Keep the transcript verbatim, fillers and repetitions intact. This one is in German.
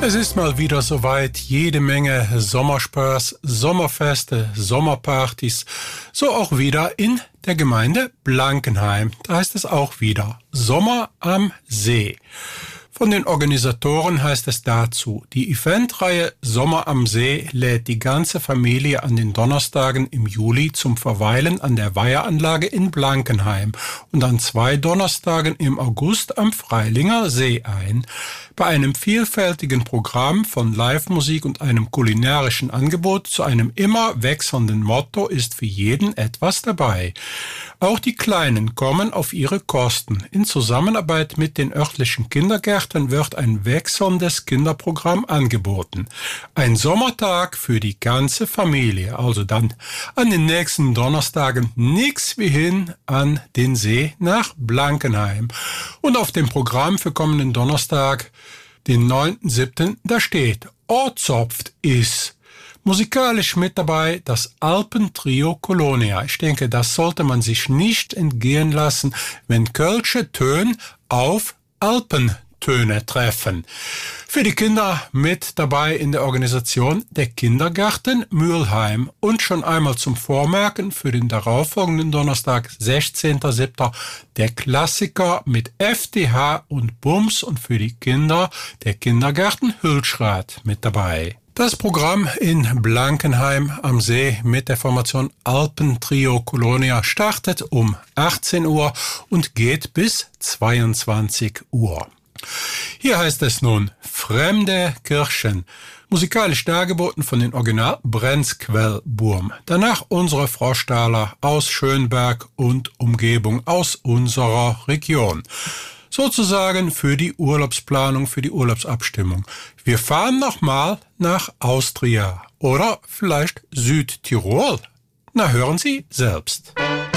Es ist mal wieder soweit, jede Menge Sommerspaß, Sommerfeste, Sommerpartys, so auch wieder in der Gemeinde Blankenheim. Da heißt es auch wieder Sommer am See. Von den Organisatoren heißt es dazu, die Eventreihe Sommer am See lädt die ganze Familie an den Donnerstagen im Juli zum Verweilen an der Weiheranlage in Blankenheim und an zwei Donnerstagen im August am Freilinger See ein. Bei einem vielfältigen Programm von Live-Musik und einem kulinarischen Angebot zu einem immer wechselnden Motto ist für jeden etwas dabei. Auch die Kleinen kommen auf ihre Kosten. In Zusammenarbeit mit den örtlichen Kindergärten wird ein wechselndes Kinderprogramm angeboten. Ein Sommertag für die ganze Familie. Also dann an den nächsten Donnerstagen nix wie hin an den See nach Blankenheim. Und auf dem Programm für kommenden Donnerstag, den neunten siebten, da steht, Ohrzopft ist musikalisch mit dabei das Alpentrio Colonia. Ich denke, das sollte man sich nicht entgehen lassen, wenn kölsche Töne auf Alpentöne treffen. Für die Kinder mit dabei in der Organisation der Kindergarten Mülheim und schon einmal zum Vormerken für den darauffolgenden Donnerstag, sechzehnten siebten der Klassiker mit F T H und Bums und für die Kinder der Kindergarten Hülschrath mit dabei. Das Programm in Blankenheim am See mit der Formation Alpentrio Colonia startet um achtzehn Uhr und geht bis zweiundzwanzig Uhr. Hier heißt es nun Fremde Kirchen, musikalisch dargeboten von den Original Brenzquellburm. Danach unsere Froschtaler aus Schönberg und Umgebung aus unserer Region. Sozusagen für die Urlaubsplanung, für die Urlaubsabstimmung. Wir fahren nochmal nach Austria oder vielleicht Südtirol. Na, hören Sie selbst.